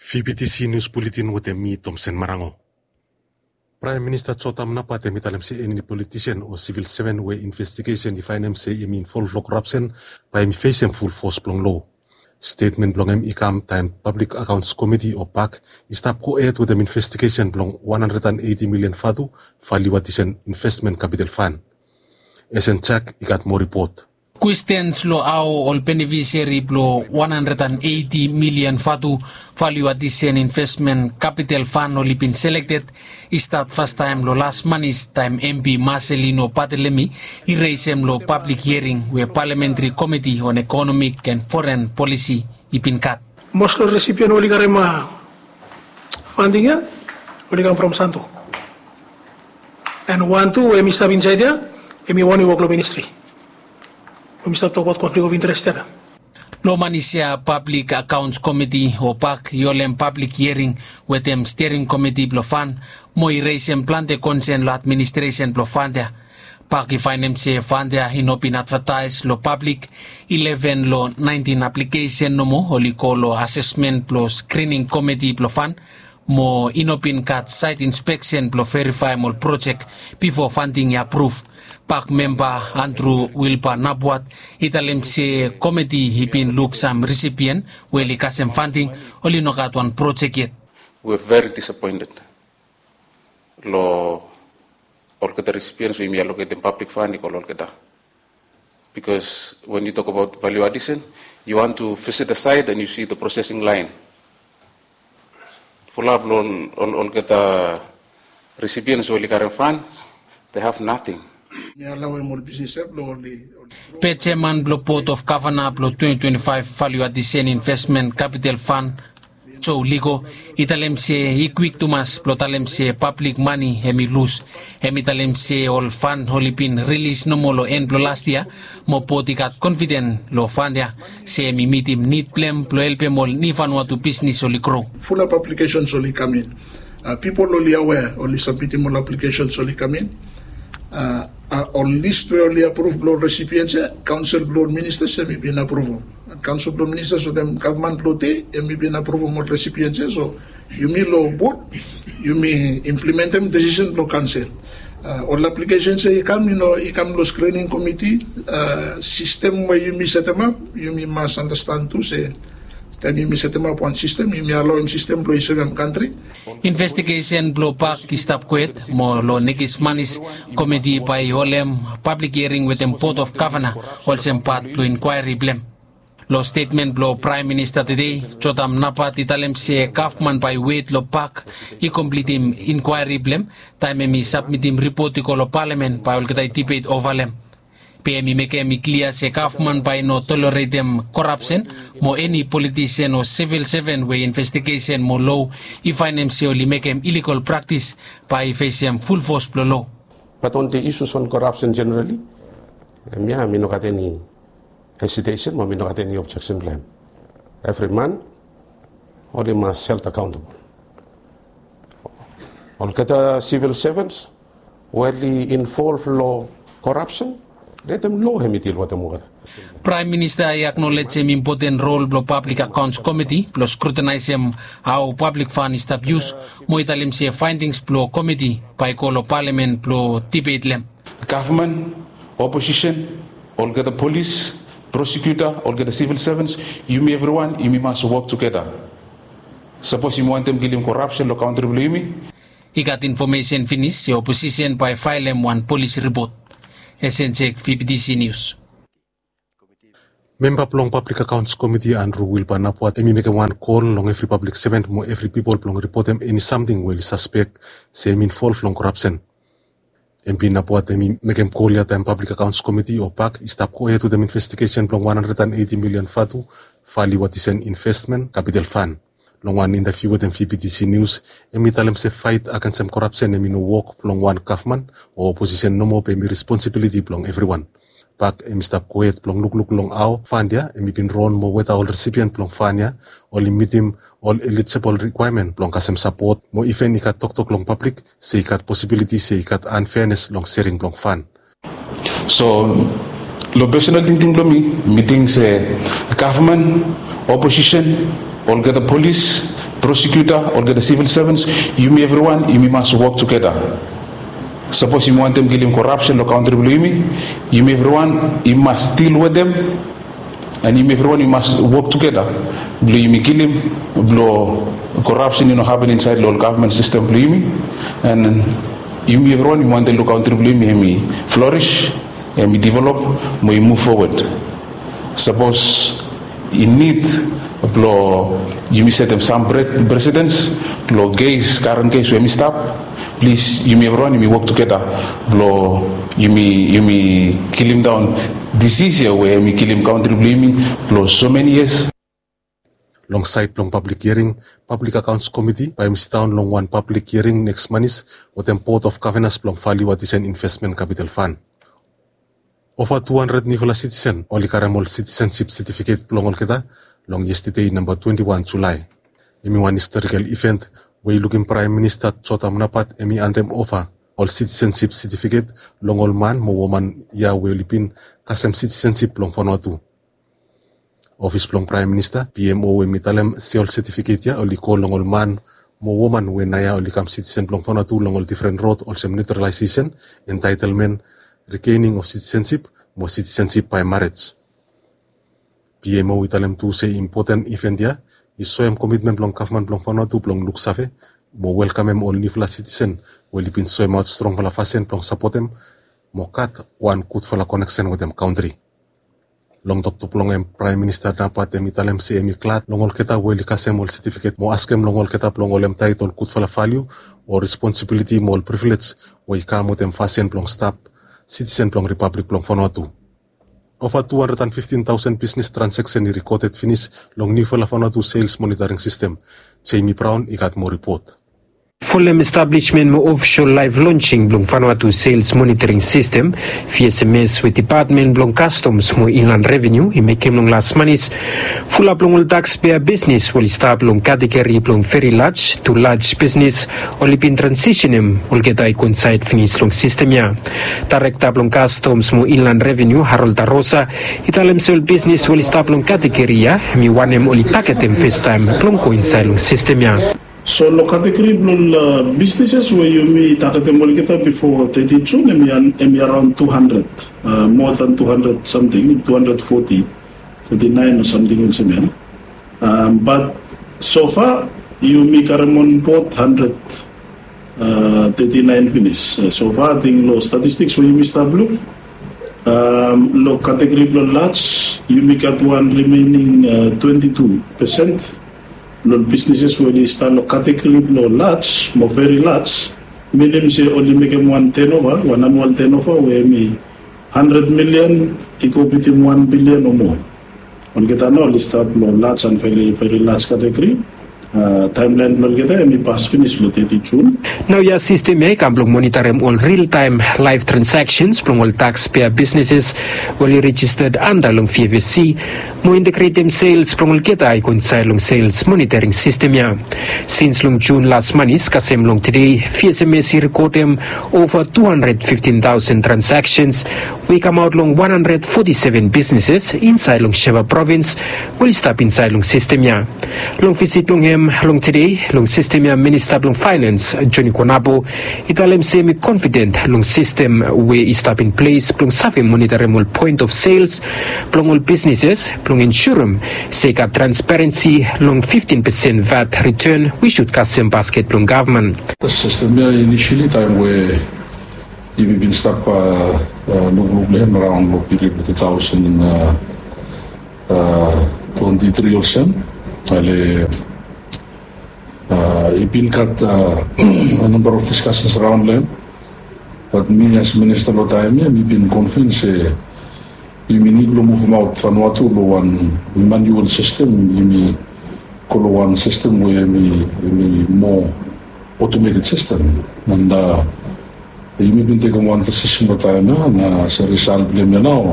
VPTC News Bulletin with me, Thompson Marango. Prime Minister Chotam Napa temitalam si any politician or civil servant where investigation define them say mean full for corruption by me face full force blong law. Statement blong ikam time Public Accounts Committee or PAC is tap co-ed with them investigation blong 180 million fadu valuation investment capital fund. SN check ikat more report. Questions lo au ol beneficiary blo 180 million fatu value addition investment capital fund only been selected is that first time lo last month's time MP Marcelino Patelemi irreisem lo public hearing where parliamentary committee on economic and foreign policy ipin cut. Most of the recipient only karema funding only come from Santo. And one two we stop inside there, we want to work lo ministry. We start talk about conflict of interest there. Lo manisya Public Accounts Committee o PAC yolem public hearing with them steering committee blo fund mo i-raise plante concern lo administration blo fund ya. PAC i-finance fund ya hinopin advertise lo public 11 lo 19 application no mo holiko lo assessment blo screening committee blo fund mo inopin kat site inspection blo verify mo project before funding ya approve. PAC member Andrew Wilpa Nabuat italem se committee hipin look some recipient weli kasem funding oli no kat one project yet. We're very disappointed. All the recipients we allocate in public funding all that. Because when you talk about value addition, you want to visit the site and you see the processing line. Full up all the recipients weli current funds, they have nothing. Chairman blo Port of Kavanagh blo 2025 value addition investment capital fund so ligo italem se equick tumas blo talem se public money hemi lose hemi talem se all fund holipin release no molo en blo last year mo potikat confident lo fund ya se mi mitim need plan blo help mol ni fanwatu business oli grow full up applications only come in people only aware only submitting more applications only come in on list we only approve blood recipients, council blood ministers, and maybe an approval. Council blood ministers of them government blood, and maybe an approval more recipients. So you may law board, you may implement them decision blood council. All applications you come the screening committee system where you may set them up, you may must understand too say. Then you may set them up one system, you may allow him system blow in country. Investigation blow back stop quit mo lo nikis manis committee by olem public hearing with them Port of Kavanagh olsem part blow inquiry blem. Lo statement blow Prime Minister today Chotam Napa titalem se Kaufman by wait lo pack I complete him inquiry blem time mi submit him report ko lo parliament by ol kita debate overlem. PMI make clear se Kaufman by no tolerate them corruption mo any politician or civil servant way investigation mo law if I name se only make him illegal practice by face him full force blow law. But on the issues on corruption generally, me no got any hesitation, me no got any objection plan. Every man only must self accountable. All the civil servants where involve law corruption. Let them law him deal with them. Prime Minister acknowledge him important role blo Public Accounts Committee plus scrutinize him how public fund is abused. Mo italim se findings blo committee by call parliament blo debate lem. Government, opposition, all get the police, prosecutor, all get the civil servants. You me everyone, you must work together. Suppose you want them dealing corruption, lo country blo me. He got information finished. The opposition by file him one police report. SNCEC VPTC News. Member plong Public Accounts Committee Andrew Wilpa Napuat make one call long every public servant mo every people plong report them any something will suspect say fall long corruption. MP Napuat make him call ya time Public Accounts Committee or PAC stop ko to them investigation plong 180 million fatu fali what is an investment capital fund. Long one interview with them VPTC News talem se fight against some corruption no work plong one government or opposition no more pay me responsibility plong everyone. PAC stop quiet plong look long out fandia pin ron mo weta all recipient plong fania all meet him all eligible requirement plong kasem support mo even ikat tok long public say ikat possibility say ikat unfairness long sharing plong fan. So lo personal thinking plong meetings government, opposition, all get the police, prosecutor, or the civil servants, you me everyone, you me must work together. Suppose you want them killing corruption or counterable you me everyone, you must deal with them, and you me everyone, you must work together. Blue you me kill him, blow corruption happen inside the government system, blue me, and you me everyone, you want them to counterable me flourish, and we develop, we move forward. Suppose you need blow you me set them some precedents, blow case, current case we me stop. Please, you may everyone, you may work together. Blow, you may kill him down. This is a way we kill him country blaming. Blow so many years. Alongside long public hearing, Public Accounts Committee by Mr. Town long one public hearing next month with the Port of Governors long value at an investment capital fund. Over 200 Nicola citizen, only Caramol citizenship certificate long kita long yesterday number 21 July. Imi one historical event. We looking Prime Minister Chota Mnapat emi anthem offer all citizenship certificate long all man mo woman ya we lipin kasem citizenship long Vanuatu. Office long Prime Minister PMO we mitalem si all certificate ya all call long all man mo woman we naya all kam citizen long Vanuatu long all different road all sem naturalization, entitlement, regaining of citizenship, mo citizenship by marriage. PMO italem to say important event ya. Isoyam commitment long government long Vanuatu long look save mo welcome all nifla citizen we lipin soyam out strong pala fasen long support them mo cut one good for la connection with them country. Long top long em Prime Minister dapat em italem si emi clat long all kita we likasem all certificate mo askem long all kita long all em title good for la value or responsibility mo all privilege we come with them fasen long staff citizen long Republic long Vanuatu. Over 215,000 business transactions recorded finish long new Vanuatu sales monitoring system. Jamie Brown ikat mo report. Full establishment mo official live launching blong Vanuatu sales monitoring system VSMS with Department blong Customs mo Inland Revenue imekem long last manis full up long taxpayer business will start long category blong very large to large business only been transitionem will get I coincide finish long system ya Director blong Customs mo Inland Revenue Harold Rosa italem sell business will start long category ya mi wanem only packet them first time blong coincide long system ya. So lo category blong businesses where you me target mo kita before 30 June emi around 200 more than 200 something 240 49 or something but so far you me karamon port 139 finish so far I think lo statistics where you me start look lo category blong large you me got one remaining 22%. Lot businesses where they start lo category lo large, more very large. Medium say only make them one turnover, one annual turnover where me 100 million equal between 1 billion or more. On get annual start lo large and very very large category. Timeline lo get me pass finish lo 30 June. Now ya system ay kamblong monitor all real-time live transactions from all taxpayer businesses wali registered under long FVC mo integrate them sales from all kita ay coincide long sales monitoring system ya. Since long June last month kasem long today FSMS record them over 215,000 transactions. We come out long 147 businesses inside long Sheba province will stop inside long system ya. Long visit long long today long system ya Minister long Finance Johnny Konabo italem semi confident long system we stop in place long safe monitorable point of sales long all businesses long ensure seka transparency long 15% VAT return we should custom basket long government. The system initially time where you've been start around period 2023 or so. I've been got a number of discussions around them, but me as Minister of time, I've been convinced you need to move out Vanuatu to one manual system, you need one system where we more automated system, and you've been taking one decision of time, and as a result, now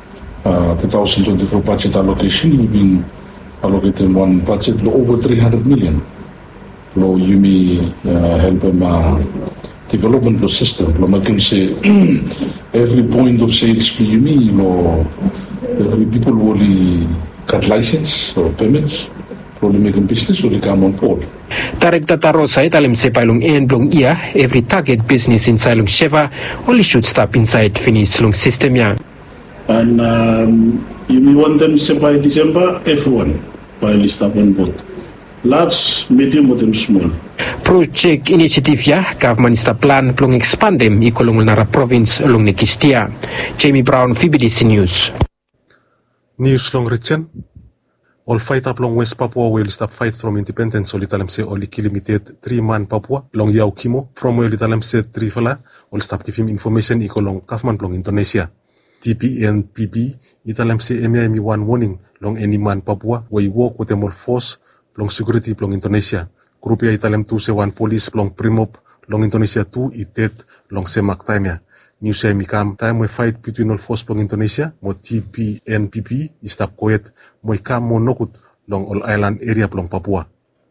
2024 budget allocation, you've been allocating one budget over 300 million. Lo you help them development of system. Lo I can say every point of sales for you lo every people will got license or permits lo making business will come on board. Tarik Tatarosa italem sepailong en blong ia every target business inside long Sheva only should stop inside finish long system ya. And if we want them to by December, everyone will stop on board. Large, medium, or small. Project initiative ya government sta plan plong expand them ikolong nara province long Nekistia. Jamie Brown, FBDC News. News long Richard. All fight up long West Papua will stop fight from independence. All italem se all limited 3-man Papua long Yau Kimo from all italem se 3 fala all stop give him information ikolong government long Indonesia. TPNPP italem se emi one warning long any man Papua we work with them all force long security long Indonesia. Group ya italem 2 se one police long Primop long Indonesia 2 itet long semak time ya. New say mikam time we fight between all force long Indonesia mo TPNPP istap quiet mo ikam mo nokut long all island area long Papua.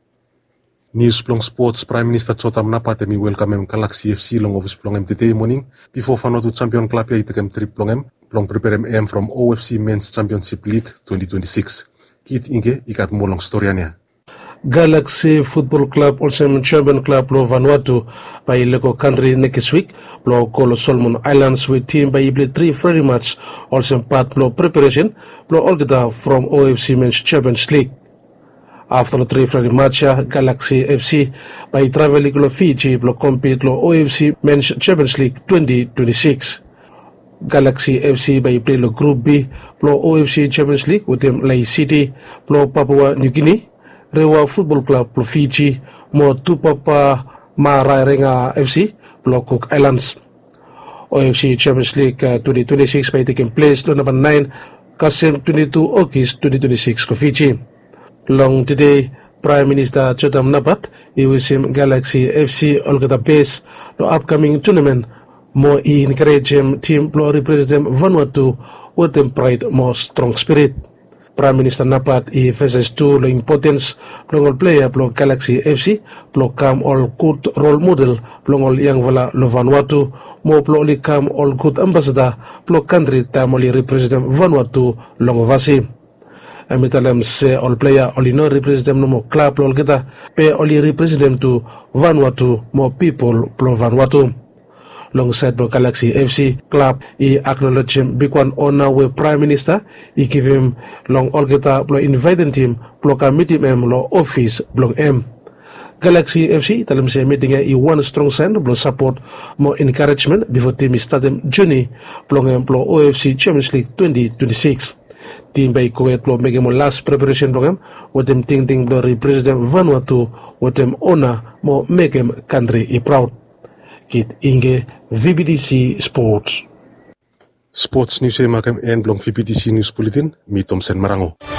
News long sports Prime Minister Chotam Napat emi welcome Galaxy FC long office long MTT morning before Vanuatu champion club ya itekem trip long prepare M from OFC Men's Championship League 2026. Kit inge ikat mo long storyanya. Galaxy Football Club also champion club lo Vanuatu by local country next week lo Kolo Solomon Islands with team by play 3 friendly match also part lo preparation lo all from OFC Men's Champions League. After the 3 friendly match Galaxy FC by traveling lo Fiji lo compete lo OFC Men's Champions League 2026. Galaxy FC by play lo Group B lo OFC Champions League with them Lai City lo Papua New Guinea. Rewa Football Club lo Fiji mo Tupapa Mararenga FC lo Cook Islands. OFC Champions League 2026 by taking place lo number 9 Kasem 22 August 2026 lo Fiji. Long today Prime Minister Chotam Napat iwisim Galaxy FC olgata base lo upcoming tournament mo encourage team lo represent Vanuatu with them pride more strong spirit. Prime Minister Napat emphasizes to the importance plong all player plong Galaxy FC plong kam all good role model plong all yang vala lo Vanuatu mo plong li kam all good ambassador plong country tamoli represent Vanuatu long vasi. Amitalem se all player all no represent no mo club plong kita pe all represent to Vanuatu mo people plong Vanuatu. Alongside the Galaxy FC club, he acknowledged him big one honor with Prime Minister. He give him long all kita blo invited him blo ka meeting him lo office blong M. Galaxy FC dalam se meeting he one strong sign blo support more encouragement before team start them journey blong M blo OFC Champions League 2026. Team by Kuwait blo make him last preparation blong M with them ting blo represent Vanuatu with them honor more make him country proud. Kit Inge, VBDC Sports. Sports News ay makam en blong VBDC News Bulletin, mi Thompson Marango.